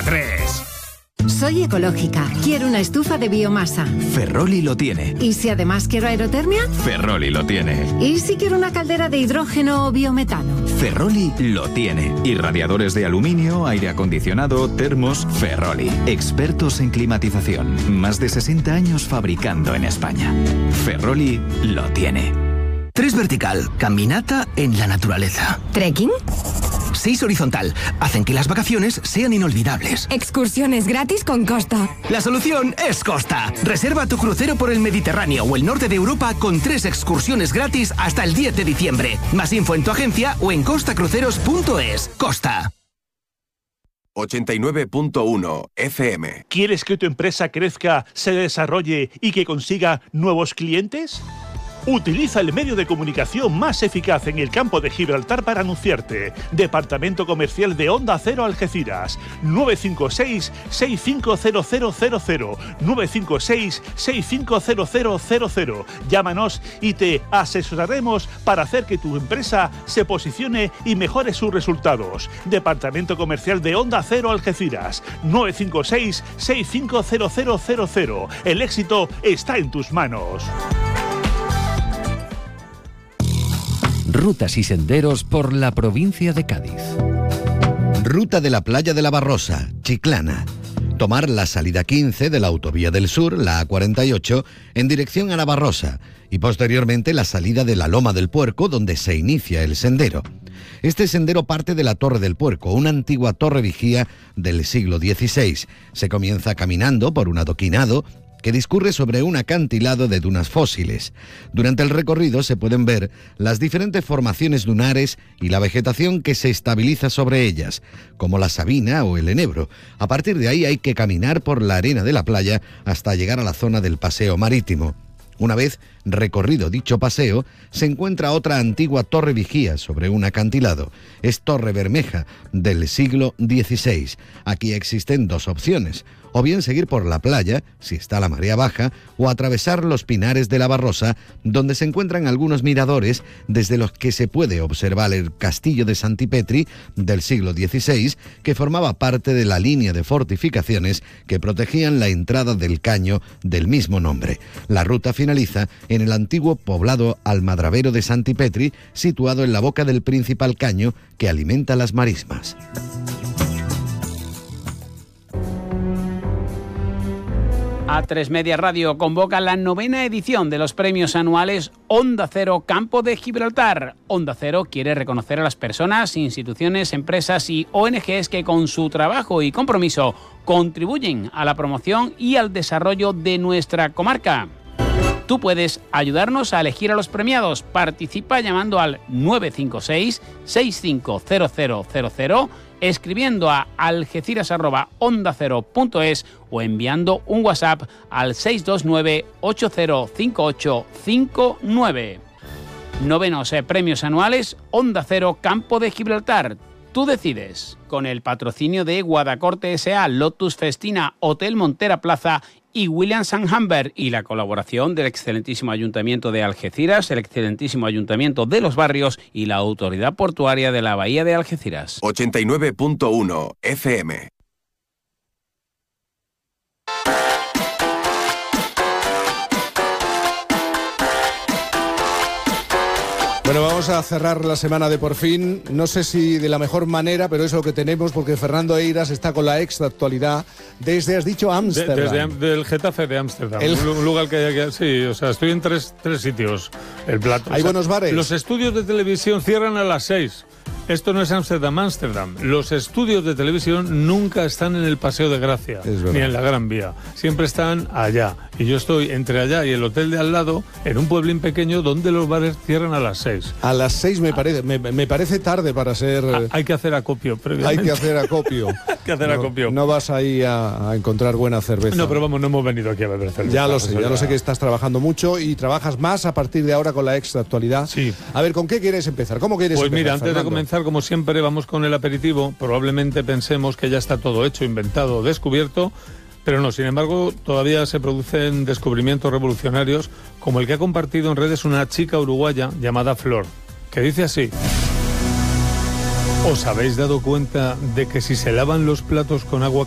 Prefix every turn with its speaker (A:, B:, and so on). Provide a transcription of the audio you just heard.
A: 3.
B: Soy ecológica. Quiero una estufa de biomasa.
C: Ferroli lo tiene.
B: ¿Y si además quiero aerotermia?
C: Ferroli lo tiene.
B: ¿Y si quiero una caldera de hidrógeno o biometano?
C: Ferroli lo tiene. Y radiadores de aluminio, aire acondicionado, termos. Ferroli. Expertos en climatización. Más de 60 años fabricando en España. Ferroli lo tiene.
D: 3 vertical. Caminata en la naturaleza.
B: ¿Trekking?
D: 6 horizontal. Hacen que las vacaciones sean inolvidables.
B: Excursiones gratis con Costa.
D: La solución es Costa. Reserva tu crucero por el Mediterráneo o el norte de Europa con 3 excursiones gratis hasta el 10 de diciembre. Más info en tu agencia o en costacruceros.es. Costa.
E: 89.1 FM.
F: ¿Quieres que tu empresa crezca, se desarrolle y que consiga nuevos clientes? Utiliza el medio de comunicación más eficaz en el campo de Gibraltar para anunciarte. Departamento Comercial de Onda Cero Algeciras. 956-650000. 956-650000. Llámanos y te asesoraremos para hacer que tu empresa se posicione y mejore sus resultados. Departamento Comercial de Onda Cero Algeciras. 956-650000. El éxito está en tus manos.
G: Rutas y senderos por la provincia de Cádiz.
H: Ruta de la playa de la Barrosa, Chiclana. Tomar la salida 15 de la Autovía del Sur, la A48, en dirección a la Barrosa y posteriormente la salida de la Loma del Puerco, donde se inicia el sendero. Este sendero parte de la Torre del Puerco, una antigua torre vigía del siglo XVI. Se comienza caminando por un adoquinado que discurre sobre un acantilado de dunas fósiles. Durante el recorrido se pueden ver las diferentes formaciones dunares y la vegetación que se estabiliza sobre ellas, como la sabina o el enebro. A partir de ahí hay que caminar por la arena de la playa hasta llegar a la zona del paseo marítimo. Una vez recorrido dicho paseo, se encuentra otra antigua torre vigía sobre un acantilado. Es Torre Bermeja, del siglo XVI. Aquí existen 2 opciones: o bien seguir por la playa, si está la marea baja, o atravesar los pinares de la Barrosa, donde se encuentran algunos miradores desde los que se puede observar el castillo de Santipetri del siglo XVI, que formaba parte de la línea de fortificaciones que protegían la entrada del caño del mismo nombre. La ruta finaliza en el antiguo poblado almadravero de Santipetri, situado en la boca del principal caño que alimenta las marismas.
I: A3 Media Radio convoca la 9ª edición de los premios anuales Onda Cero Campo de Gibraltar. Onda Cero quiere reconocer a las personas, instituciones, empresas y ONGs que con su trabajo y compromiso contribuyen a la promoción y al desarrollo de nuestra comarca. Tú puedes ayudarnos a elegir a los premiados. Participa llamando al 956-650000, escribiendo a algeciras@ondacero.es o enviando un WhatsApp al 629-805859. 9º premios anuales Onda Cero Campo de Gibraltar. Tú decides. Con el patrocinio de Guadacorte S.A., Lotus Festina, Hotel Montera Plaza y Williams & Humbert, y la colaboración del excelentísimo Ayuntamiento de Algeciras, el excelentísimo Ayuntamiento de Los Barrios y la Autoridad Portuaria de la Bahía de Algeciras.
E: 89.1 FM.
J: Bueno, vamos a cerrar la semana de por fin, no sé si de la mejor manera, pero es lo que tenemos, porque Fernando Eiras está con la extra actualidad desde, has dicho, Ámsterdam.
K: Desde el Getafe de Ámsterdam, un lugar que sí, o sea, estoy en tres sitios. El plato.
J: ¿Hay buenos bares?
K: Los estudios de televisión cierran a las 6. Esto no es Ámsterdam. Los estudios de televisión nunca están en el Paseo de Gracia, ni en la Gran Vía. Siempre están allá. Y yo estoy entre allá y el hotel de al lado, en un pueblín pequeño donde los bares cierran a las 6.
J: A las 6 me parece tarde para ser...
K: Hay que hacer acopio previamente.
J: Hay que hacer acopio. No vas ahí a encontrar buena cerveza.
K: No, pero vamos, no hemos venido aquí a beber cerveza.
J: Ya lo sé que estás trabajando mucho y trabajas más a partir de ahora con la extra actualidad.
K: Sí.
J: A ver, ¿con qué quieres empezar? ¿Cómo quieres empezar?
K: Pues mira, antes
J: Fernando?
K: de comenzar, como siempre, vamos con el aperitivo. Probablemente pensemos que ya está todo hecho, inventado, descubierto, pero no. Sin embargo, todavía se producen descubrimientos revolucionarios, como el que ha compartido en redes una chica uruguaya llamada Flor, que dice así: ¿os habéis dado cuenta de que si se lavan los platos con agua